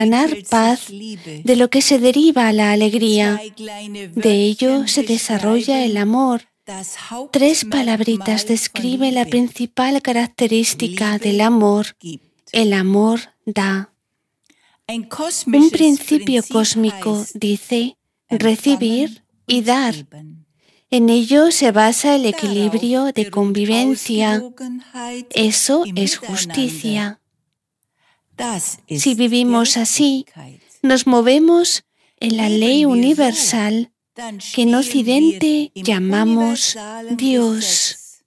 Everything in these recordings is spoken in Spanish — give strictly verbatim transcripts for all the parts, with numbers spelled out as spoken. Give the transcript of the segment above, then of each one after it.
ganar paz, de lo que se deriva la alegría. De ello se desarrolla el amor. Tres palabritas describen la principal característica del amor. El amor da. Un principio cósmico dice recibir y dar. En ello se basa el equilibrio de convivencia. Eso es justicia. Si vivimos así, nos movemos en la ley universal que en Occidente llamamos Dios.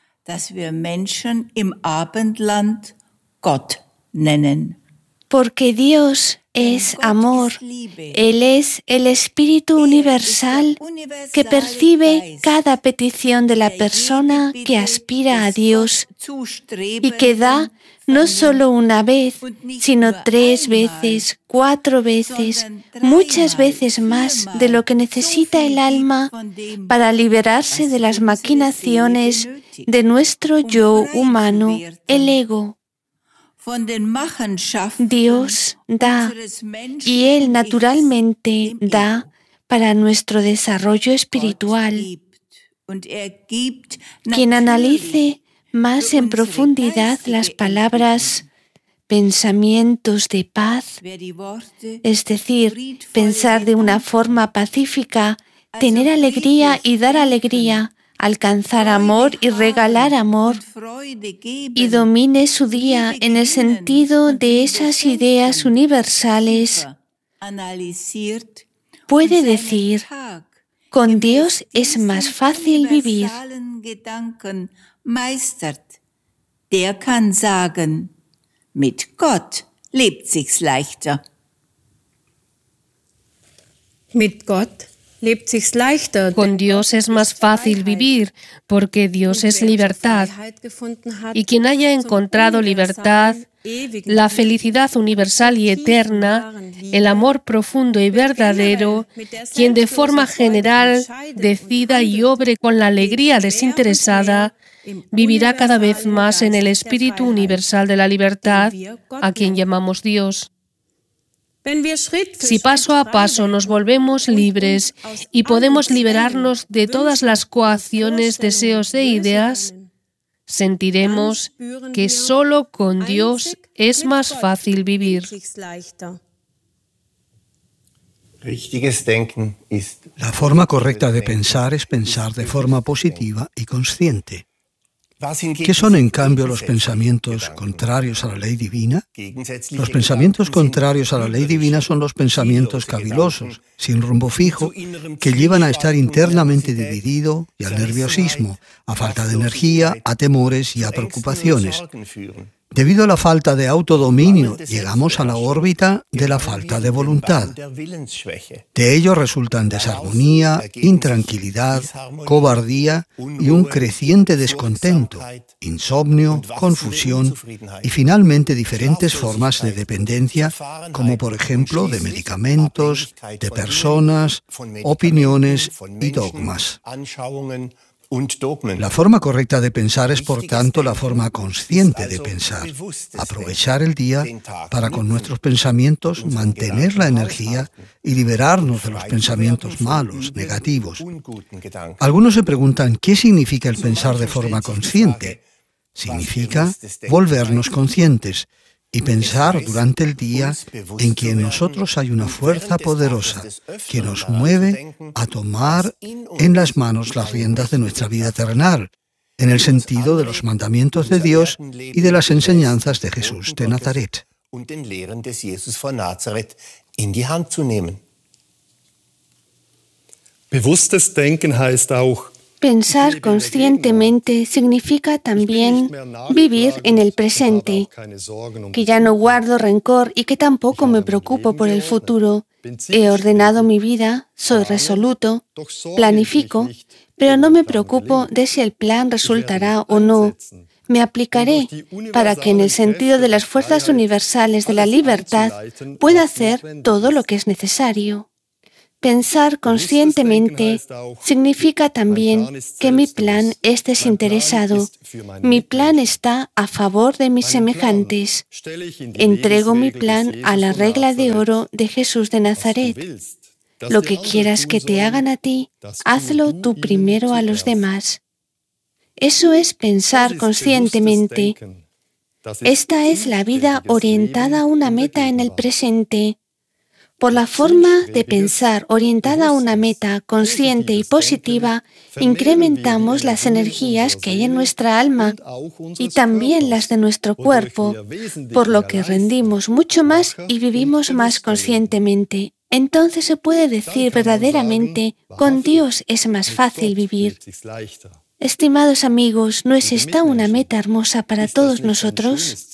Porque Dios es amor. Él es el Espíritu universal que percibe cada petición de la persona que aspira a Dios y que da no solo una vez, sino tres veces, cuatro veces, muchas veces más de lo que necesita el alma para liberarse de las maquinaciones de nuestro yo humano, el ego. Dios da, y Él naturalmente da para nuestro desarrollo espiritual. Quien analice más en profundidad las palabras pensamientos de paz, es decir, pensar de una forma pacífica, tener alegría y dar alegría, alcanzar amor y regalar amor, y domine su día en el sentido de esas ideas universales, puede decir, con Dios es más fácil vivir. Der kann sagen, mit Gott lebt sich's leichter. Mit Gott lebt sich's leichter. Con Dios es más fácil vivir, porque Dios es libertad. Y quien haya encontrado libertad, la felicidad universal y eterna, el amor profundo y verdadero, quien de forma general decida y obre con la alegría desinteresada, vivirá cada vez más en el espíritu universal de la libertad, a quien llamamos Dios. Si paso a paso nos volvemos libres y podemos liberarnos de todas las coacciones, deseos e ideas, sentiremos que solo con Dios es más fácil vivir. La forma correcta de pensar es pensar de forma positiva y consciente. ¿Qué son, en cambio, los pensamientos contrarios a la ley divina? Los pensamientos contrarios a la ley divina son los pensamientos cavilosos, sin rumbo fijo, que llevan a estar internamente dividido y al nerviosismo, a falta de energía, a temores y a preocupaciones. Debido a la falta de autodominio, llegamos a la órbita de la falta de voluntad. De ello resultan desarmonía, intranquilidad, cobardía y un creciente descontento, insomnio, confusión y finalmente diferentes formas de dependencia, como por ejemplo de medicamentos, de personas, opiniones y dogmas. La forma correcta de pensar es, por tanto, la forma consciente de pensar. Aprovechar el día para, con nuestros pensamientos, mantener la energía y liberarnos de los pensamientos malos, negativos. Algunos se preguntan, ¿qué significa el pensar de forma consciente? Significa volvernos conscientes y pensar durante el día en que en nosotros hay una fuerza poderosa que nos mueve a tomar en las manos las riendas de nuestra vida terrenal, en el sentido de los mandamientos de Dios y de las enseñanzas de Jesús de Nazaret. Bewusstes Denken heißt auch, pensar conscientemente significa también vivir en el presente, que ya no guardo rencor y que tampoco me preocupo por el futuro. He ordenado mi vida, soy resoluto, planifico, pero no me preocupo de si el plan resultará o no. Me aplicaré para que en el sentido de las fuerzas universales de la libertad pueda hacer todo lo que es necesario. Pensar conscientemente significa también que mi plan es desinteresado. Mi plan está a favor de mis semejantes. Entrego mi plan a la regla de oro de Jesús de Nazaret. Lo que quieras que te hagan a ti, hazlo tú primero a los demás. Eso es pensar conscientemente. Esta es la vida orientada a una meta en el presente. Por la forma de pensar orientada a una meta consciente y positiva, incrementamos las energías que hay en nuestra alma y también las de nuestro cuerpo, por lo que rendimos mucho más y vivimos más conscientemente. Entonces se puede decir verdaderamente, con Dios es más fácil vivir. Estimados amigos, ¿no es esta una meta hermosa para todos nosotros?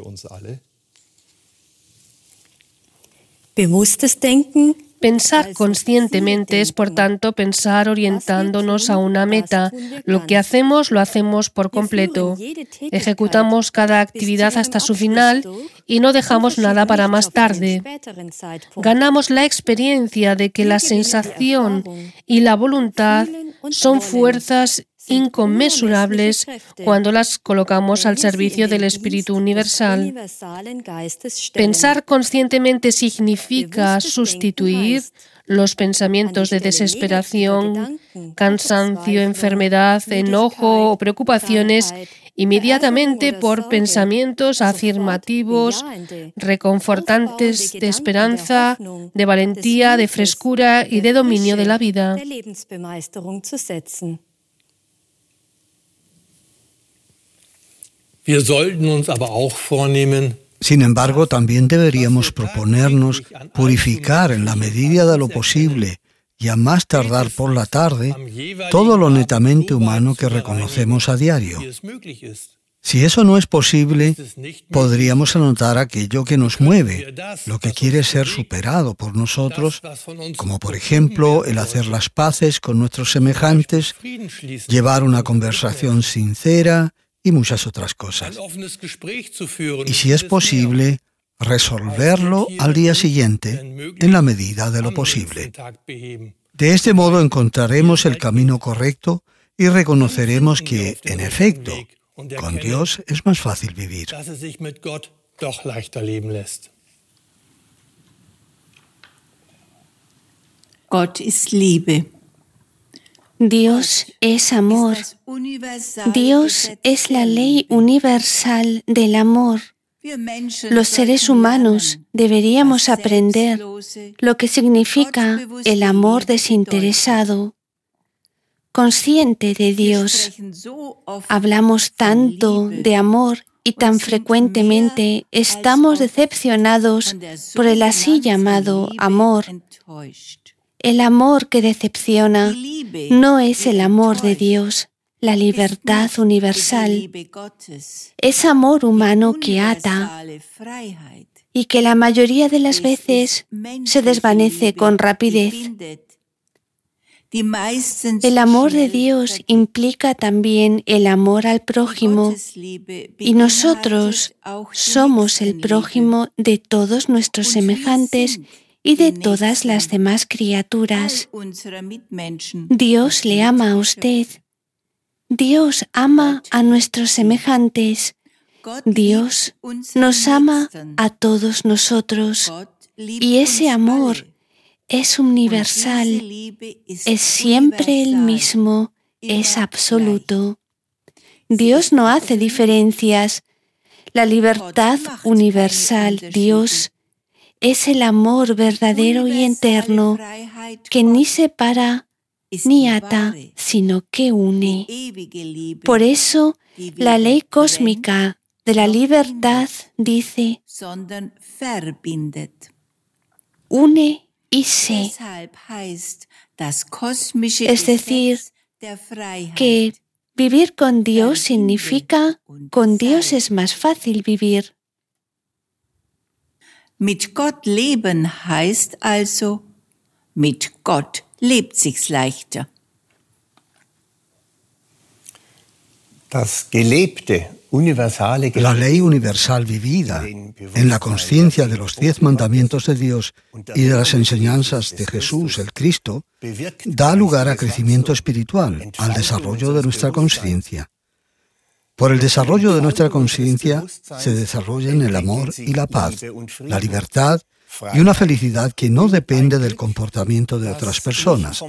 Pensar conscientemente es, por tanto, pensar orientándonos a una meta. Lo que hacemos, lo hacemos por completo. Ejecutamos cada actividad hasta su final y no dejamos nada para más tarde. Ganamos la experiencia de que la sensación y la voluntad son fuerzas inconmensurables cuando las colocamos al servicio del Espíritu Universal. Pensar conscientemente significa sustituir los pensamientos de desesperación, cansancio, enfermedad, enojo o preocupaciones inmediatamente por pensamientos afirmativos, reconfortantes de esperanza, de valentía, de frescura y de dominio de la vida. Sin embargo, también deberíamos proponernos purificar en la medida de lo posible y a más tardar por la tarde todo lo netamente humano que reconocemos a diario. Si eso no es posible, podríamos anotar aquello que nos mueve, lo que quiere ser superado por nosotros, como por ejemplo el hacer las paces con nuestros semejantes, llevar una conversación sincera, y muchas otras cosas. Y si es posible, resolverlo al día siguiente en la medida de lo posible. De este modo encontraremos el camino correcto y reconoceremos que, en efecto, con Dios es más fácil vivir. Gott ist Liebe. Dios es amor. Dios es la ley universal del amor. Los seres humanos deberíamos aprender lo que significa el amor desinteresado, consciente de Dios. Hablamos tanto de amor y tan frecuentemente estamos decepcionados por el así llamado amor. El amor que decepciona no es el amor de Dios, la libertad universal. Es amor humano que ata y que la mayoría de las veces se desvanece con rapidez. El amor de Dios implica también el amor al prójimo y nosotros somos el prójimo de todos nuestros semejantes y de todas las demás criaturas. Dios le ama a usted. Dios ama a nuestros semejantes. Dios nos ama a todos nosotros. Y ese amor es universal, es siempre el mismo, es absoluto. Dios no hace diferencias. La libertad universal, Dios, es el amor verdadero y eterno que ni separa ni ata, sino que une. Por eso, la ley cósmica de la libertad dice, une y sé. Es decir, que vivir con Dios significa, con Dios es más fácil vivir. Mit Gott leben heißt also, mit Gott lebt sich's leichter. La ley universal vivida en la conciencia de los diez mandamientos de Dios y de las enseñanzas de Jesús, el Cristo, da lugar a crecimiento espiritual, al desarrollo de nuestra conciencia. Por el desarrollo de nuestra conciencia se desarrollan el amor y la paz, la libertad y una felicidad que no depende del comportamiento de otras personas.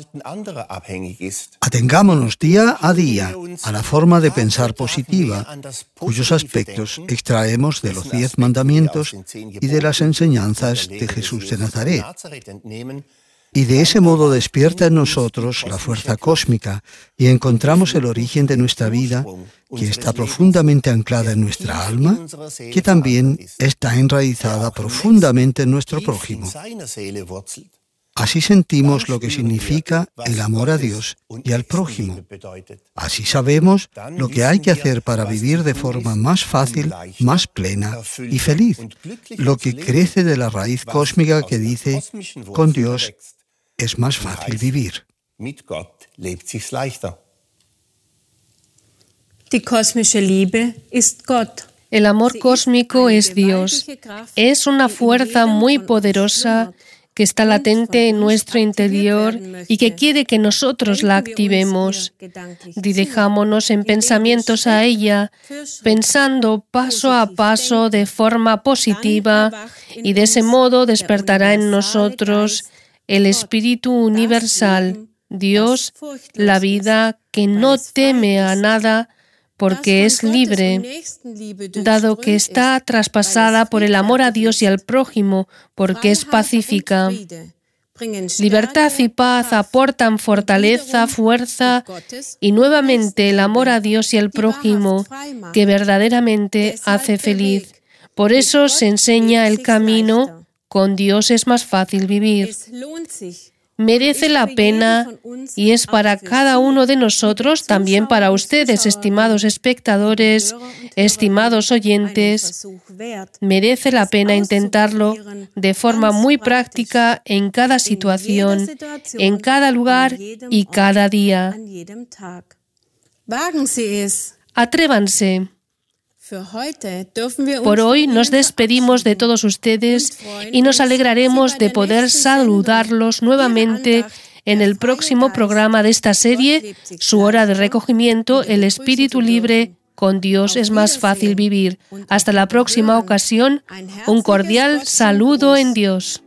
Atengámonos día a día a la forma de pensar positiva, cuyos aspectos extraemos de los diez mandamientos y de las enseñanzas de Jesús de Nazaret. Y de ese modo despierta en nosotros la fuerza cósmica y encontramos el origen de nuestra vida, que está profundamente anclada en nuestra alma, que también está enraizada profundamente en nuestro prójimo. Así sentimos lo que significa el amor a Dios y al prójimo. Así sabemos lo que hay que hacer para vivir de forma más fácil, más plena y feliz, lo que crece de la raíz cósmica que dice, con Dios es más fácil vivir. El amor cósmico es Dios. Es una fuerza muy poderosa que está latente en nuestro interior y que quiere que nosotros la activemos. Dirijámonos en pensamientos a ella, pensando paso a paso de forma positiva, y de ese modo despertará en nosotros el Espíritu universal, Dios, la vida que no teme a nada porque es libre, dado que está traspasada por el amor a Dios y al prójimo, porque es pacífica. Libertad y paz aportan fortaleza, fuerza y nuevamente el amor a Dios y al prójimo, que verdaderamente hace feliz. Por eso se enseña el camino. Con Dios es más fácil vivir. Merece la pena y es para cada uno de nosotros, también para ustedes, estimados espectadores, estimados oyentes. Merece la pena intentarlo de forma muy práctica en cada situación, en cada lugar y cada día. Atrévanse. Por hoy nos despedimos de todos ustedes y nos alegraremos de poder saludarlos nuevamente en el próximo programa de esta serie, Su hora de recogimiento, el espíritu libre, con Dios es más fácil vivir. Hasta la próxima ocasión, un cordial saludo en Dios.